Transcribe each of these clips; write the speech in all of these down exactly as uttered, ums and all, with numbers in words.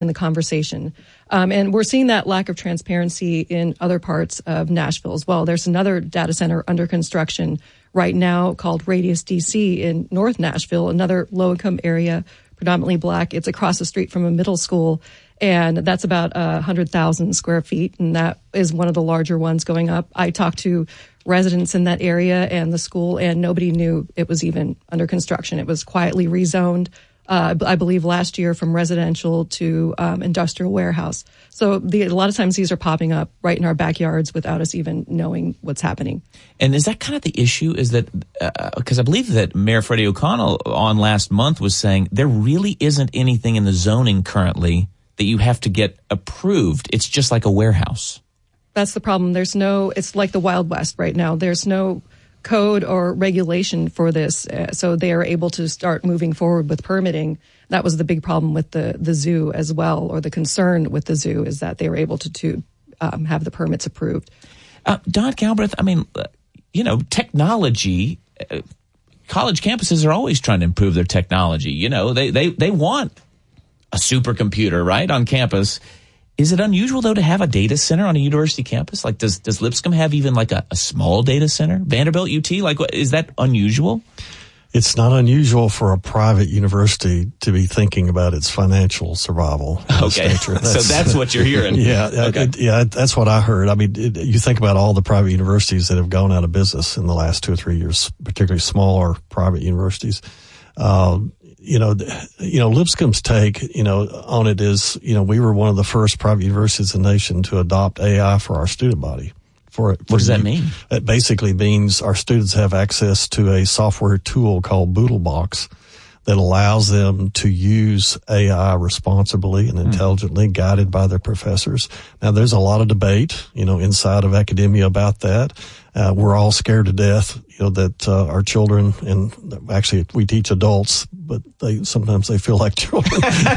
in the conversation. Um, and we're seeing that lack of transparency in other parts of Nashville as well. There's another data center under construction right now called Radius D C in North Nashville, another low-income area, predominantly black. It's across the street from a middle school, and that's about uh, one hundred thousand square feet, and that is one of the larger ones going up. I talked to residents in that area and the school, and nobody knew it was even under construction. It was quietly rezoned, uh, I believe, last year from residential to um, industrial warehouse. So the, a lot of times these are popping up right in our backyards without us even knowing what's happening. And is that kind of the issue? Is that because uh, I believe that Mayor Freddie O'Connell on last month was saying there really isn't anything in the zoning currently that you have to get approved. It's just like a warehouse. That's the problem. There's no, it's like the Wild West right now. There's no code or regulation for this. Uh, so they are able to start moving forward with permitting. That was the big problem with the, the zoo as well, or the concern with the zoo is that they were able to, to um, have the permits approved. Uh, Don Galbraith, I mean, uh, you know, technology, uh, college campuses are always trying to improve their technology. You know, they, they, they want a supercomputer, right, on campus. Is it unusual, though, to have a data center on a university campus? Like, does does Lipscomb have even like a, a small data center? Vanderbilt, U T, like, what, is that unusual? It's not unusual for a private university to be thinking about its financial survival. Okay, that's, so that's what you're hearing. Yeah, okay. it, yeah, that's what I heard. I mean, it, you think about all the private universities that have gone out of business in the last two or three years, particularly smaller private universities. Uh, you know, you know, Lipscomb's take, you know, on it is, you know, we were one of the first private universities in the nation to adopt A I for our student body. For, for what does that mean? It basically means our students have access to a software tool called Boodlebox that allows them to use A I responsibly and intelligently, mm. guided by their professors. Now, there's a lot of debate, you know, inside of academia about that. Uh, we're all scared to death, you know, that uh, our children, and actually we teach adults, but they sometimes they feel like children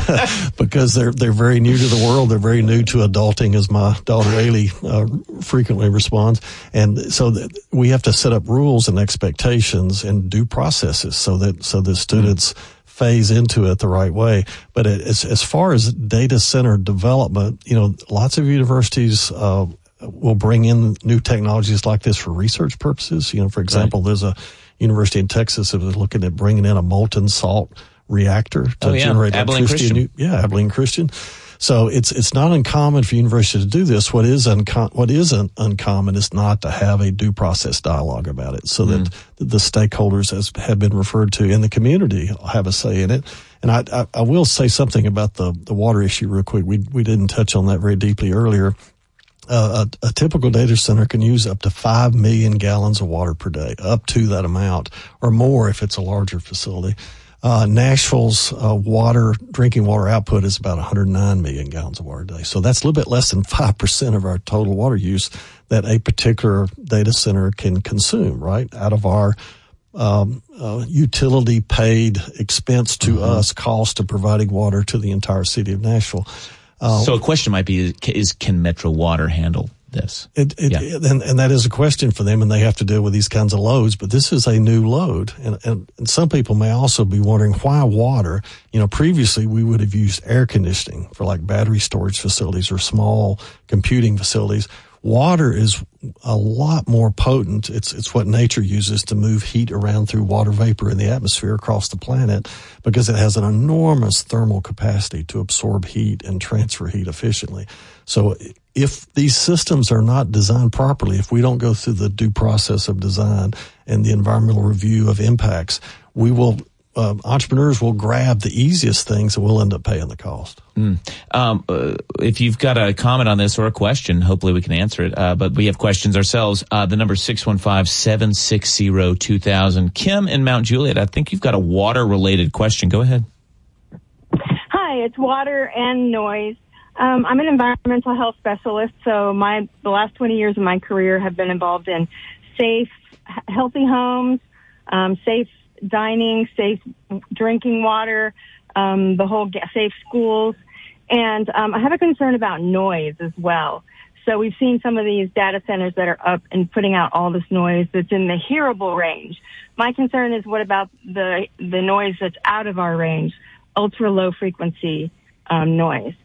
because they're they're very new to the world. They're very new to adulting, as my daughter Ailey uh, frequently responds. And so that we have to set up rules and expectations and due processes so that so that students phase into it the right way. But it, as as far as data center development, you know, lots of universities uh, will bring in new technologies like this for research purposes. You know, for example, right. there's a university in Texas that was looking at bringing in a molten salt reactor to oh, yeah. generate Abilene electricity. Christian. Yeah, Abilene Christian. So it's it's not uncommon for universities to do this. What is uncom- what isn't uncommon is not to have a due process dialogue about it, so mm. that the stakeholders, as have been referred to in the community, have a say in it. And I, I, I will say something about the the water issue real quick. We we didn't touch on that very deeply earlier. Uh, a, a typical data center can use up to five million gallons of water per day, up to that amount, or more if it's a larger facility. Uh, Nashville's uh, water, drinking water output is about one hundred nine million gallons of water a day. So that's a little bit less than five percent of our total water use that a particular data center can consume, right, out of our um, uh, utility paid expense to mm-hmm. us, cost of providing water to the entire city of Nashville. Uh, so a question might be, is, is can Metro Water handle this? It, it, yeah. and, and that is a question for them, and they have to deal with these kinds of loads. But this is a new load, and, and, and some people may also be wondering why water. You know, previously we would have used air conditioning for like battery storage facilities or small computing facilities. Water is a lot more potent. It's it's what nature uses to move heat around through water vapor in the atmosphere across the planet because it has an enormous thermal capacity to absorb heat and transfer heat efficiently. So if these systems are not designed properly, if we don't go through the due process of design and the environmental review of impacts, we will Uh, entrepreneurs will grab the easiest things and we'll end up paying the cost. Mm. Um, uh, if you've got a comment on this or a question, hopefully we can answer it. Uh, but we have questions ourselves. Uh, the number is six one five, seven six zero, two thousand. Kim in Mount Juliet, I think you've got a water-related question. Go ahead. Hi, it's water and noise. Um, I'm an environmental health specialist, so my the last twenty years of my career have been involved in safe, healthy homes, um, safe dining, safe drinking water, um, the whole safe schools. And um, I have a concern about noise as well. So we've seen some of these data centers that are up and putting out all this noise that's in the hearable range. My concern is what about the the noise that's out of our range, ultra low frequency um, noise.